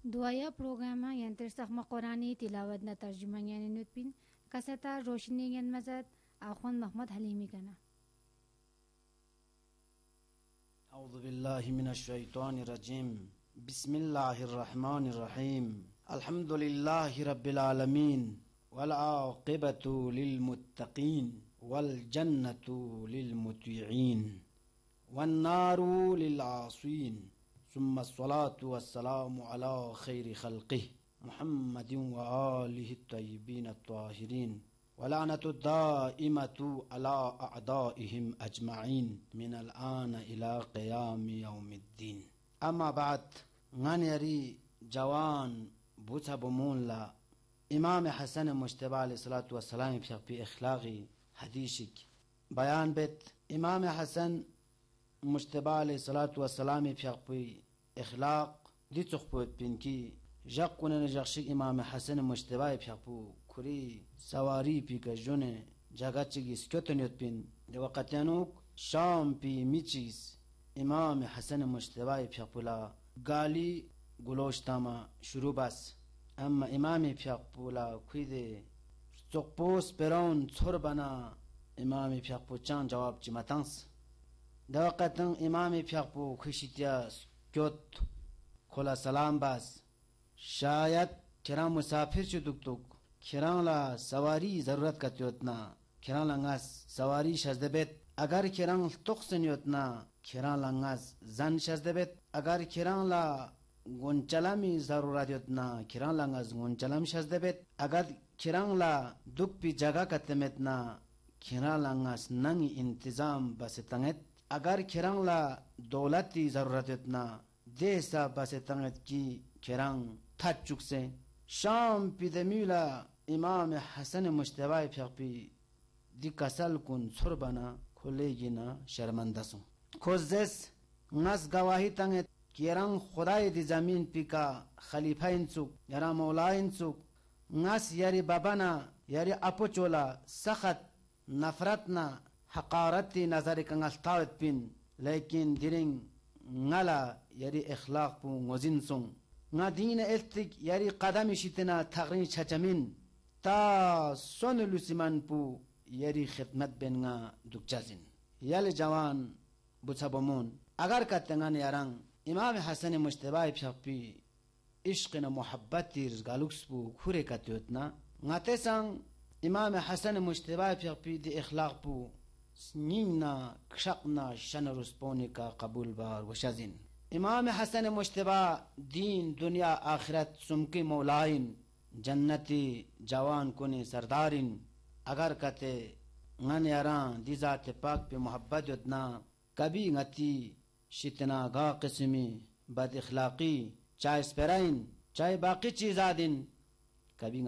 Duaya programa yang tersakma Qurani tilawat na tarjuma yani nutpin kasata roshni yan mazat Akhwan Muhammad Halimi kana. أعوذ بالله من الشيطان الرجيم بسم الله الرحمن الرحيم الحمد لله رب العالمين والعاقبة للمتقين والجنة للمطيعين والنار للعاصين ثم الصلاة والسلام على خير خلقه محمد وآله الطيبين الطاهرين ولعنة الدائمة على أعدائهم أجمعين من الآن إلى قيام يوم الدين. أما بعد غنيري جوان بوتا بمون لا إمام حسن مجتبى عليه الصلاة والسلام في إخلاقي حديثك بيان بيت إمام حسن مجتبى عليه الصلاة والسلام في إخلاق دي تخبط بينكي جاقونا نجاقشك إمام حسن مجتبى في كوري سواري في كجونة جاقاتشك سكتن يتبين دي وقتيانوك شام في ميچيس إمام حسن مجتبى في لا غالي گلوش تاما شروع بس اما امام پیاقپولا کویده سقپوس پرون چور بنا امام پیاقپو چان جواب چی متانس دوقتن امام پیاقپو کشیتیا سکوت کلا سلام بس شاید کران مسافر چو دک دک کران لا سواری ضرورت کتیوتنا کران لنگاس سواری شزده بیت اگر کران تقسن یوتنا کران لنگاس زن شزده بیت اگر کران لا گونچلامی ضرورت یتنا کران لنگاز گونچلام شزده بیت اگر کران لا دک پی جگہ کتمتنا کران لنگاز ننگی انتظام بستنگت اگر کران لا دولتی ضرورت یتنا دیسا بستنگت کی کران تھت چک سے شام پی دمیلا امام حسن مجتبی پی دی کسل کن سر بنا کلیگینا شرمندسوں خوزدس نس گواہی تنگت کیران خدای دی زمین پیکا خلیفہ انسوک یرا مولا انسوک ناس یاری بابانا یاری اپو چولا سخت نفرتنا حقارتی نظر کنگلتاوت پین لیکن دیرنگ نالا یاری اخلاق پو موزین سون نا دین التک یاری قدم شیتنا تغرین چچمین تا سون لسیمان پو یاری خدمت بینگا دکچازین یال جوان بوچا بمون اگر کتنگان یاران امام حسن مجتبی پی عشقنا محبتی رزگالوکس بو خوره کتیوتنا غاتسان امام حسن مجتبی پی دی اخلاق بو سنینا کشقنا شن رسپونی کا قبول بار وشازین امام حسن مجتبی دین دنیا آخرت سمکی مولائن جنتی جوان کنی سردارین اگر کتے غن یاران دی ذات پاک پی محبت یتنا کبھی غتی شتنا گا قسمی بد اخلاقی چاہے سپرائن چاہے باقی چیزادن کبھی